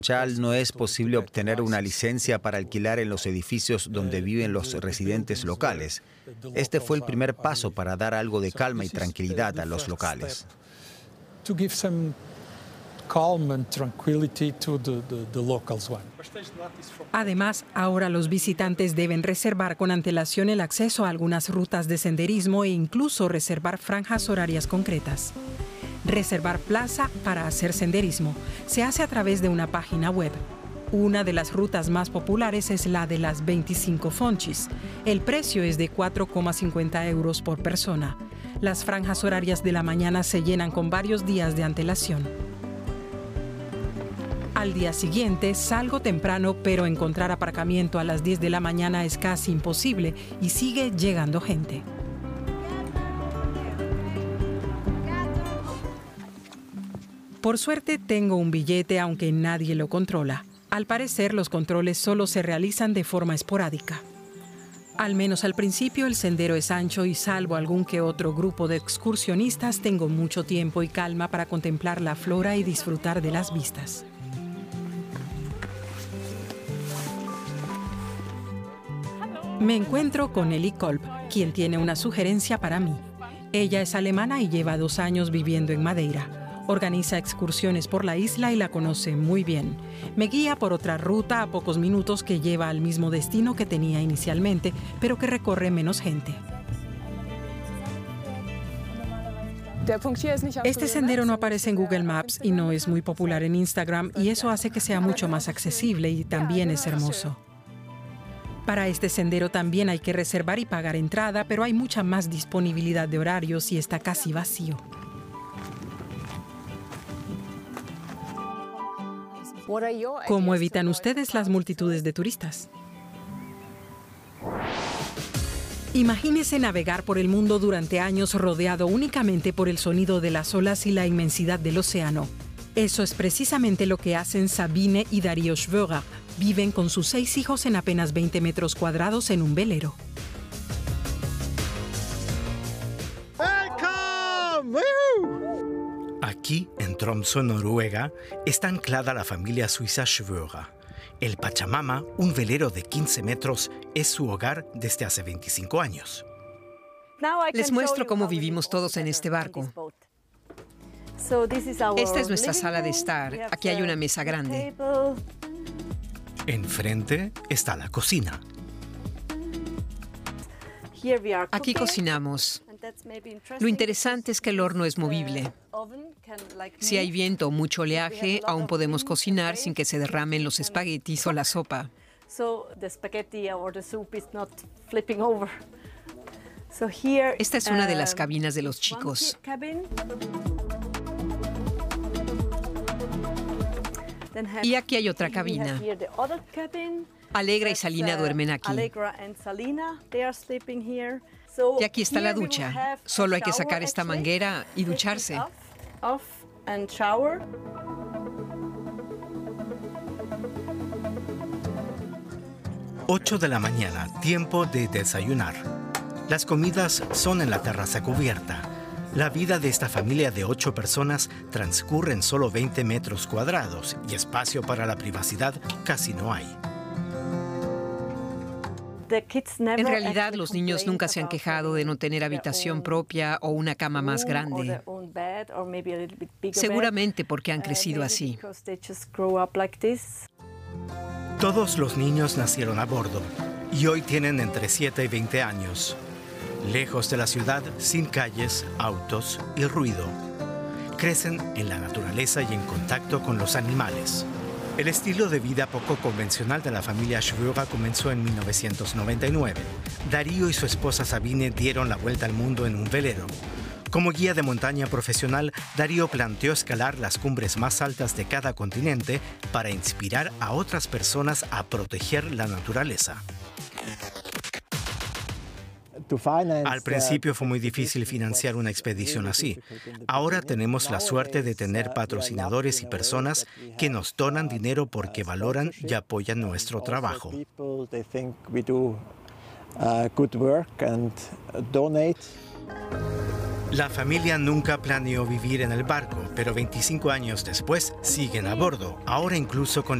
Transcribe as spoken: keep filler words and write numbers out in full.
Chal no es posible obtener una licencia para alquilar en los edificios donde viven los residentes locales. Este fue el primer paso para dar algo de calma y tranquilidad a los locales. Además, ahora los visitantes deben reservar con antelación el acceso a algunas rutas de senderismo e incluso reservar franjas horarias concretas. Reservar plaza para hacer senderismo se hace a través de una página web. Una de las rutas más populares es la de las veinticinco Fonchis. El precio es de cuatro coma cincuenta euros por persona. Las franjas horarias de la mañana se llenan con varios días de antelación. Al día siguiente salgo temprano, pero encontrar aparcamiento a las diez de la mañana es casi imposible y sigue llegando gente. Por suerte tengo un billete, aunque nadie lo controla. Al parecer, los controles solo se realizan de forma esporádica. Al menos al principio el sendero es ancho y salvo algún que otro grupo de excursionistas, tengo mucho tiempo y calma para contemplar la flora y disfrutar de las vistas. Me encuentro con Ellie Kolb, quien tiene una sugerencia para mí. Ella es alemana y lleva dos años viviendo en Madeira. Organiza excursiones por la isla y la conoce muy bien. Me guía por otra ruta a pocos minutos que lleva al mismo destino que tenía inicialmente, pero que recorre menos gente. Este sendero no aparece en Google Maps y no es muy popular en Instagram, y eso hace que sea mucho más accesible y también es hermoso. Para este sendero también hay que reservar y pagar entrada, pero hay mucha más disponibilidad de horarios y está casi vacío. ¿Cómo evitan ustedes las multitudes de turistas? Imagínese navegar por el mundo durante años rodeado únicamente por el sonido de las olas y la inmensidad del océano. Eso es precisamente lo que hacen Sabine y Darío Schwöger. Viven con sus seis hijos en apenas veinte metros cuadrados en un velero. Aquí, en Tromsø, Noruega, está anclada la familia suiza Schwöger. El Pachamama, un velero de quince metros, es su hogar desde hace veinticinco años. Les muestro cómo vivimos todos en este barco. Esta es nuestra sala de estar. Aquí hay una mesa grande. Enfrente está la cocina. Aquí cocinamos. Lo interesante es que el horno es movible. Si hay viento o mucho oleaje, aún podemos cocinar sin que se derramen los espaguetis o la sopa. Esta es una de las cabinas de los chicos. Y aquí hay otra cabina. Alegra y Salina duermen aquí. Y aquí está la ducha. Solo hay que sacar esta manguera y ducharse. ocho de la mañana, tiempo de desayunar. Las comidas son en la terraza cubierta. La vida de esta familia de ocho personas transcurre en solo veinte metros cuadrados y espacio para la privacidad casi no hay. En realidad, los niños nunca se han quejado de no tener habitación propia o una cama más grande. Seguramente porque han crecido así. Todos los niños nacieron a bordo y hoy tienen entre siete y veinte años. Lejos de la ciudad, sin calles, autos y ruido. Crecen en la naturaleza y en contacto con los animales. El estilo de vida poco convencional de la familia Schwöger comenzó en mil novecientos noventa y nueve. Darío y su esposa Sabine dieron la vuelta al mundo en un velero. Como guía de montaña profesional, Darío planteó escalar las cumbres más altas de cada continente para inspirar a otras personas a proteger la naturaleza. Al principio fue muy difícil financiar una expedición así. Ahora tenemos la suerte de tener patrocinadores y personas que nos donan dinero porque valoran y apoyan nuestro trabajo. La familia nunca planeó vivir en el barco, pero pero veinticinco años después siguen a bordo, ahora incluso con